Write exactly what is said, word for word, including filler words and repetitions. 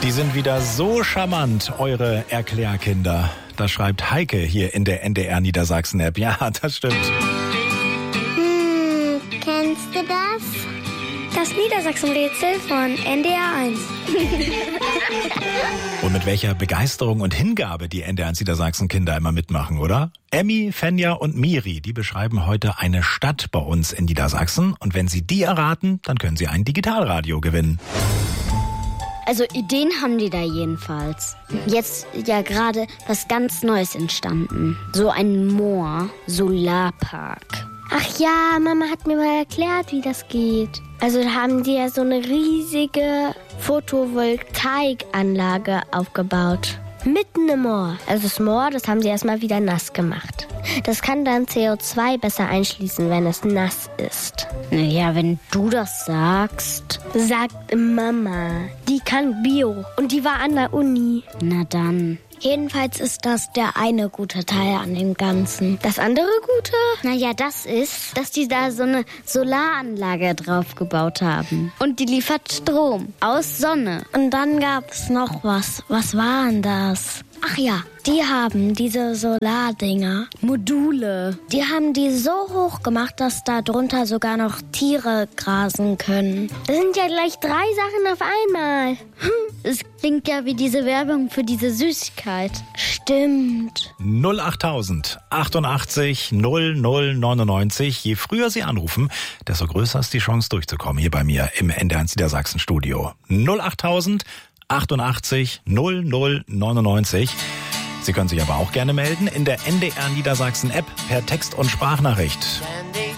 Die sind wieder so charmant, eure Erklärkinder. Das schreibt Heike hier in der N D R Niedersachsen-App. Ja, das stimmt. Hm, kennst du das? Das Niedersachsen-Rätsel von N D R eins. Und mit welcher Begeisterung und Hingabe die N D R eins Niedersachsen-Kinder immer mitmachen, oder? Emmy, Fenja und Miri, die beschreiben heute eine Stadt bei uns in Niedersachsen. Und wenn sie die erraten, dann können sie ein Digitalradio gewinnen. Also Ideen haben die da jedenfalls. Jetzt ja gerade was ganz Neues entstanden. So ein Moor, Solarpark. Ach ja, Mama hat mir mal erklärt, wie das geht. Also da haben die ja so eine riesige Photovoltaikanlage aufgebaut. Mitten im Moor. Also das Moor, das haben sie erstmal wieder nass gemacht. Das kann dann C O zwei besser einschließen, wenn es nass ist. Naja, wenn du das sagst. Sagt Mama. Die kann Bio und die war an der Uni. Na dann. Jedenfalls ist das der eine gute Teil an dem Ganzen. Das andere Gute? Naja, das ist, dass die da so eine Solaranlage drauf gebaut haben. Und die liefert Strom aus Sonne. Und dann gab es noch was. Was war denn das? Ach ja, die haben diese Solardinger. Module. Die haben die so hoch gemacht, dass da drunter sogar noch Tiere grasen können. Das sind ja gleich drei Sachen auf einmal. Es klingt ja wie diese Werbung für diese Süßigkeit. Stimmt. null achttausend achtundachtzig null null neunundneunzig. Je früher Sie anrufen, desto größer ist die Chance durchzukommen hier bei mir im N D R eins Niedersachsen Studio. null achttausend achtundachtzig null null neunundneunzig. Sie können sich aber auch gerne melden in der N D R Niedersachsen App per Text- und Sprachnachricht.